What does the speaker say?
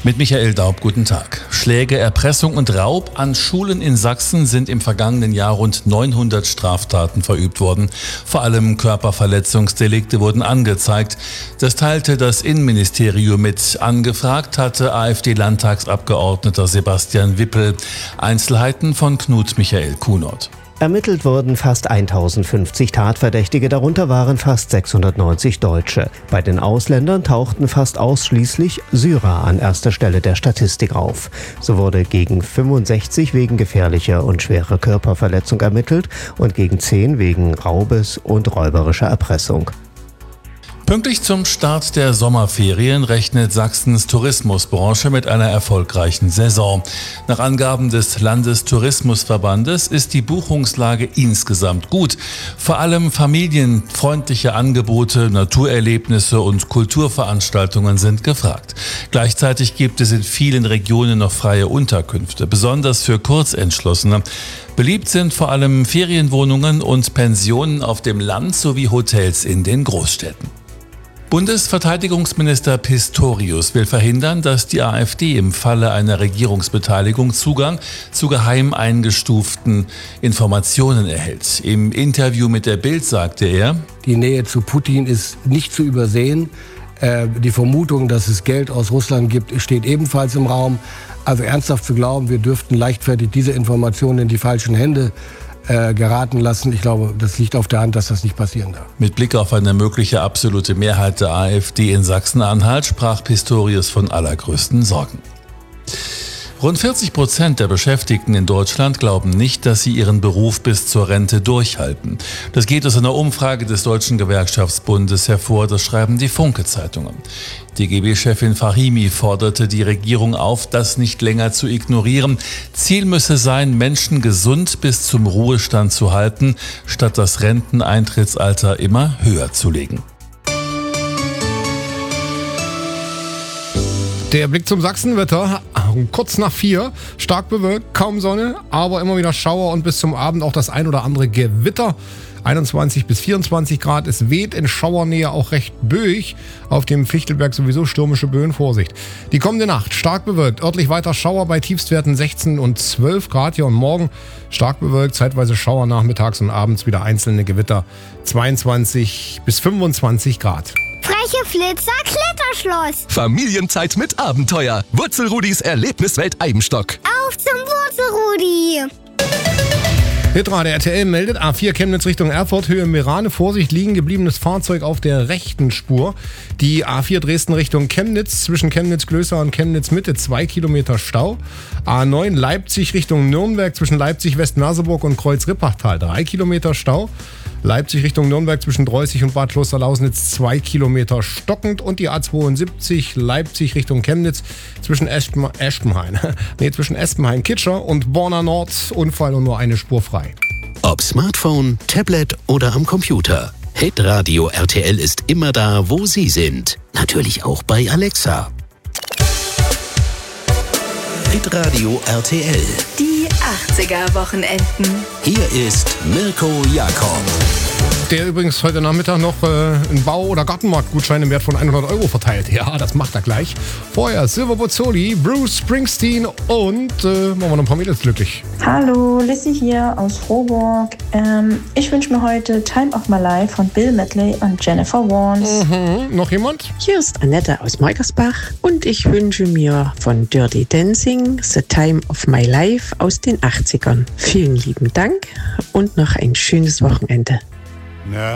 Mit Michael Daub, guten Tag. Schläge, Erpressung und Raub an Schulen in Sachsen sind im vergangenen Jahr rund 900 Straftaten verübt worden. Vor allem Körperverletzungsdelikte wurden angezeigt. Das teilte das Innenministerium mit. Angefragt hatte AfD-Landtagsabgeordneter Sebastian Wippel. Einzelheiten von Knut Michael Kunert. Ermittelt wurden fast 1050 Tatverdächtige, darunter waren fast 690 Deutsche. Bei den Ausländern tauchten fast ausschließlich Syrer an erster Stelle der Statistik auf. So wurde gegen 65 wegen gefährlicher und schwerer Körperverletzung ermittelt und gegen 10 wegen Raubes und räuberischer Erpressung. Pünktlich zum Start der Sommerferien rechnet Sachsens Tourismusbranche mit einer erfolgreichen Saison. Nach Angaben des Landestourismusverbandes ist die Buchungslage insgesamt gut. Vor allem familienfreundliche Angebote, Naturerlebnisse und Kulturveranstaltungen sind gefragt. Gleichzeitig gibt es in vielen Regionen noch freie Unterkünfte, besonders für Kurzentschlossene. Beliebt sind vor allem Ferienwohnungen und Pensionen auf dem Land sowie Hotels in den Großstädten. Bundesverteidigungsminister Pistorius will verhindern, dass die AfD im Falle einer Regierungsbeteiligung Zugang zu geheim eingestuften Informationen erhält. Im Interview mit der Bild sagte er: Die Nähe zu Putin ist nicht zu übersehen. Die Vermutung, dass es Geld aus Russland gibt, steht ebenfalls im Raum. Also ernsthaft zu glauben, wir dürften leichtfertig diese Informationen in die falschen Hände geraten lassen. Ich glaube, das liegt auf der Hand, dass das nicht passieren darf. Mit Blick auf eine mögliche absolute Mehrheit der AfD in Sachsen-Anhalt sprach Pistorius von allergrößten Sorgen. Rund 40% der Beschäftigten in Deutschland glauben nicht, dass sie ihren Beruf bis zur Rente durchhalten. Das geht aus einer Umfrage des Deutschen Gewerkschaftsbundes hervor, das schreiben die Funke-Zeitungen. DGB-Chefin Fahimi forderte die Regierung auf, das nicht länger zu ignorieren. Ziel müsse sein, Menschen gesund bis zum Ruhestand zu halten, statt das Renteneintrittsalter immer höher zu legen. Der Blick zum Sachsenwetter, kurz nach 4, stark bewölkt, kaum Sonne, aber immer wieder Schauer und bis zum Abend auch das ein oder andere Gewitter. 21 bis 24 Grad, es weht in Schauernähe auch recht böig, auf dem Fichtelberg sowieso stürmische Böen, Vorsicht. Die kommende Nacht stark bewölkt, örtlich weiter Schauer bei Tiefstwerten 16 und 12 Grad hier und morgen stark bewölkt, zeitweise Schauer nachmittags und abends wieder einzelne Gewitter, 22 bis 25 Grad. Freche Flitzer Kletterschloss. Familienzeit mit Abenteuer. Wurzelrudis Erlebniswelt Eibenstock. Auf zum Wurzelrudi. Hitradio RTL meldet A4 Chemnitz Richtung Erfurt, Höhe Merane, Vorsicht, liegen gebliebenes Fahrzeug auf der rechten Spur. Die A4 Dresden Richtung Chemnitz, zwischen Chemnitz-Glößer und Chemnitz-Mitte 2 Kilometer Stau. A9 Leipzig Richtung Nürnberg, zwischen Leipzig-West-Merseburg und Kreuz-Rippachtal 3 Kilometer Stau. Leipzig Richtung Nürnberg zwischen Dreußig und Bad Klosterlausnitz 2 Kilometer stockend und die A72 Leipzig Richtung Chemnitz zwischen Espenhain-Kitscher und Borna Nord Unfall und nur eine Spur frei. Ob Smartphone, Tablet oder am Computer. Hitradio RTL ist immer da, wo Sie sind. Natürlich auch bei Alexa. Hitradio RTL. Die 80er-Wochenenden. Hier ist Mirko Jakob. Der übrigens heute Nachmittag noch einen Bau- oder Gartenmarktgutschein im Wert von 100 € verteilt. Ja, das macht er gleich. Vorher Silver Bozzoli, Bruce Springsteen und machen wir noch ein paar Mädels glücklich. Hallo, Lissy hier aus Frohburg. Ich wünsche mir heute Time of My Life von Bill Medley und Jennifer Warnes. Noch jemand? Hier ist Annette aus Meutersbach und ich wünsche mir von Dirty Dancing The Time of My Life aus den 80ern. Vielen lieben Dank und noch ein schönes Wochenende. Now